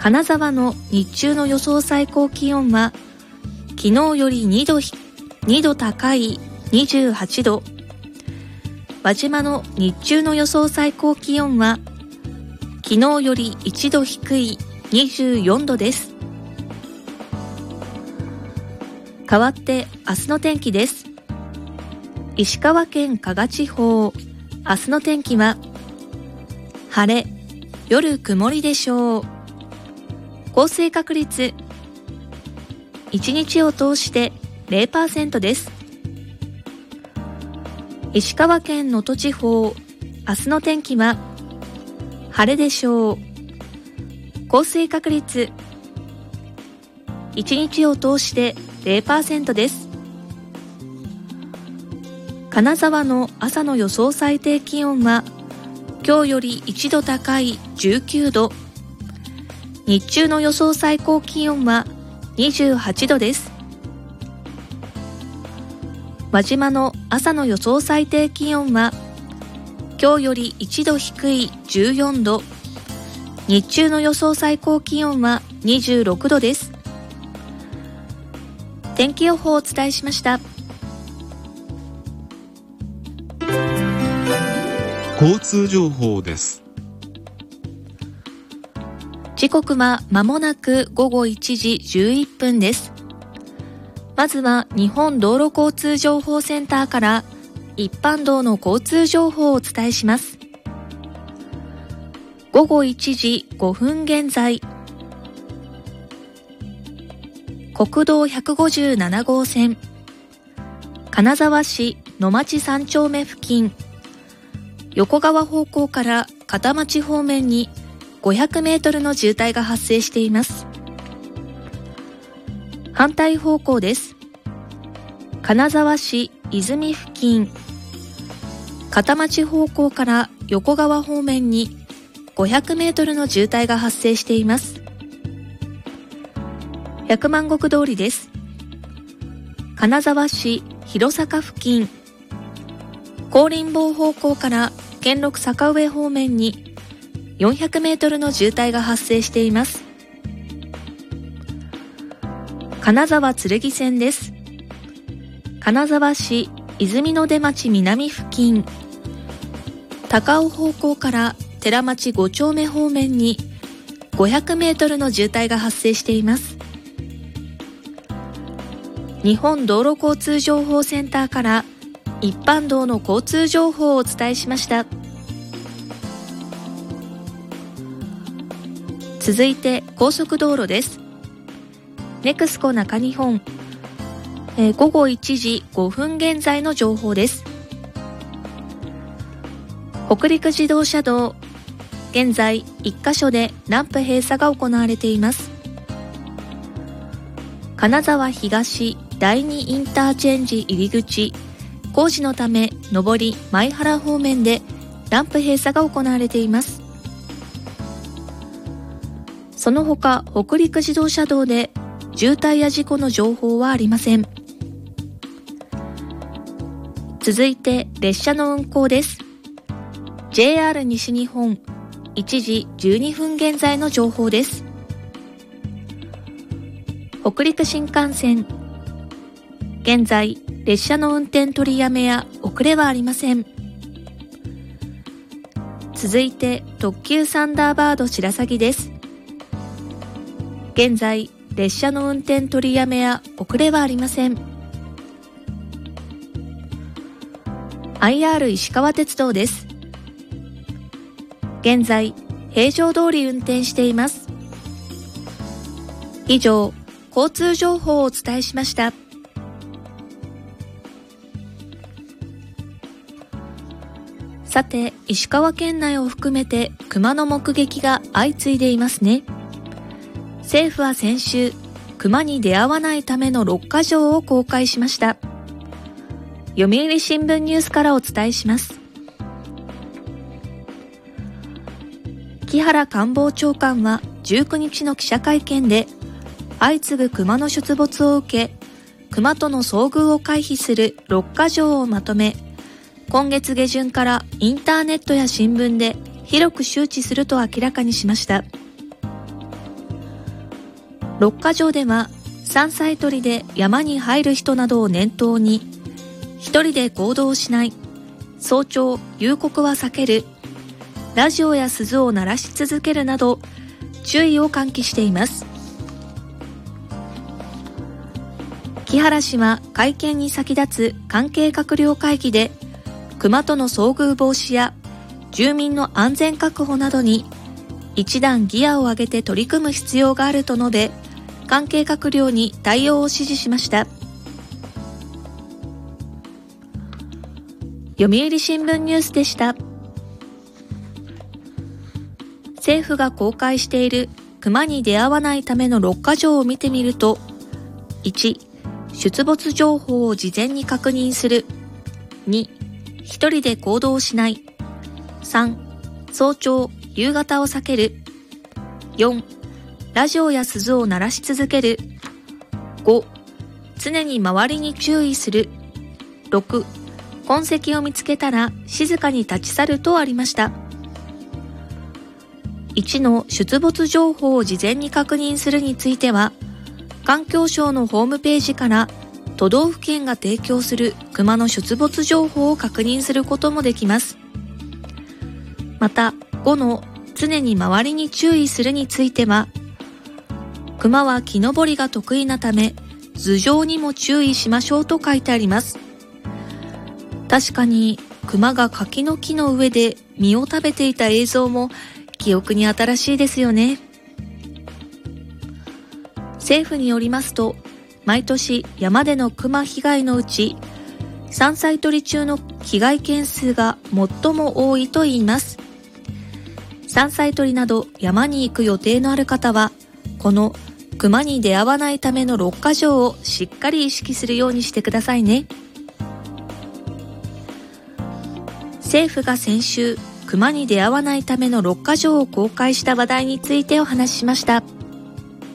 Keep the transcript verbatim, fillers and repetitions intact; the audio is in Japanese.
金沢の日中の予想最高気温は昨日よりにど、にど高いにじゅうはちど、輪島の日中の予想最高気温は昨日よりいちど低いにじゅうよんどです。代わって明日の天気です。石川県加賀地方、明日の天気は晴れ、夜曇りでしょう。降水確率いちにちを通して ゼロパーセント です。石川県能登地方、明日の天気は晴れでしょう。降水確率いちにちを通して ゼロパーセント です。金沢の朝の予想最低気温は今日よりいちど高いじゅうきゅうど、日中の予想最高気温はにじゅうはちどです。輪島の朝の予想最低気温は今日よりいちど低いじゅうよんど、日中の予想最高気温はにじゅうろくどです。天気予報をお伝えしました。 交通情報です。 時刻は間もなくごごいちじじゅういっぷんです。まずは日本道路交通情報センターから一般道の交通情報をお伝えします。ごごいちじごふん現在、国道ひゃくごじゅうななごうせん、金沢市野町さんちょうめ付近、横川方向から片町方面にごひゃくメートルの渋滞が発生しています。反対方向です。金沢市泉付近、片町方向から横川方面にごひゃくメートルの渋滞が発生しています。百万石通りです。金沢市弘坂付近、高林坊方向から兼六坂上方面によんひゃくメートルの渋滞が発生しています。金沢剣線です。金沢市泉の出町南付近、高尾方向から寺町ごちょうめ方面にごひゃくメートルの渋滞が発生しています。日本道路交通情報センターから一般道の交通情報をお伝えしました。続いて高速道路です。ネクスコ中日本、えー、ごごいちじごふん現在の情報です。北陸自動車道、現在いっかしょでランプ閉鎖が行われています。金沢東だいにインターチェンジ入り口、工事のため上り前原方面でランプ閉鎖が行われています。その他北陸自動車道で渋滞や事故の情報はありません。続いて列車の運行です。 ジェイアール 西日本いちじじゅうにふん現在の情報です。北陸新幹線、現在列車の運転取りやめや遅れはありません。続いて特急サンダーバード白鷺です。現在列車の運転取りやめや遅れはありません。 アイアール 石川鉄道です。現在平常通り運転しています。以上、交通情報をお伝えしました。さて、石川県内を含めて熊の目撃が相次いでいますね。政府は先週、熊に出会わないためのろっかじょうを公開しました。読売新聞ニュースからお伝えします。木原官房長官はじゅうくにちの記者会見で、相次ぐ熊の出没を受け、熊との遭遇を回避するろっかじょうをまとめ、今月下旬からインターネットや新聞で広く周知すると明らかにしました。 六ヶ条では、山菜採りで山に入る人などを念頭に、一人で行動しない、早朝夕刻は避ける、ラジオや鈴を鳴らし続けるなど注意を喚起しています。木原氏は会見に先立つ関係閣僚会議で、熊との遭遇防止や住民の安全確保などに一段ギアを上げて取り組む必要があると述べ、関係閣僚に対応を指示しました。読売新聞ニュースでした。政府が公開している熊に出会わないためのろっか条を見てみると、いち、出没情報を事前に確認する。に、一人で行動しない。さん、早朝、夕方を避ける。よん、ラジオや鈴を鳴らし続ける。ご、常に周りに注意する。ろく、痕跡を見つけたら静かに立ち去るとありました。いちの出没情報を事前に確認するについては、環境省のホームページから都道府県が提供する熊の出没情報を確認することもできます。また、ごの常に周りに注意するについては、熊は木登りが得意なため、頭上にも注意しましょうと書いてあります。確かに、熊が柿の木の上で実を食べていた映像も記憶に新しいですよね。政府によりますと、毎年山での熊被害のうち、山菜採り中の被害件数が最も多いといいます。山菜採りなど山に行く予定のある方は、この熊に出会わないためのろっか条をしっかり意識するようにしてくださいね。政府が先週、熊に出会わないためのろっか条を公開した話題についてお話ししました。